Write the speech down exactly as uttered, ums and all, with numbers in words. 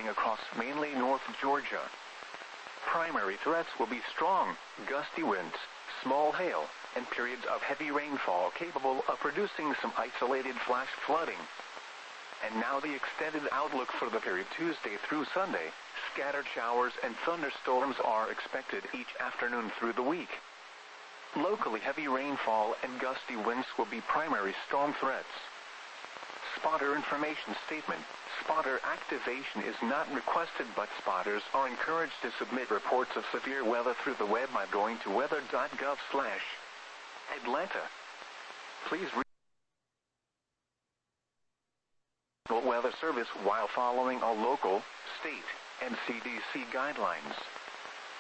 spreading across mainly North Georgia. Primary threats will be strong, gusty winds, small hail, and periods of heavy rainfall capable of producing some isolated flash flooding. And now the extended outlook for the period Tuesday through Sunday. Scattered showers and thunderstorms are expected each afternoon through the week. Locally heavy rainfall and gusty winds will be primary storm threats. Spotter information statement. Spotter activation is not requested, but spotters are encouraged to submit reports of severe weather through the web by going to weather dot gov slash Atlanta. Please read the Weather Service while following all local, state, and C D C guidelines.